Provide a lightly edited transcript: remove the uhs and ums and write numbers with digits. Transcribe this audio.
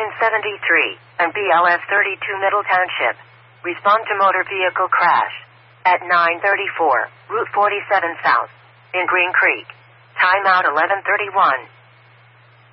Station 73 and BLS 32 Middle Township. Respond to motor vehicle crash at 9:34, Route 47 South in Green Creek. Timeout 11:31.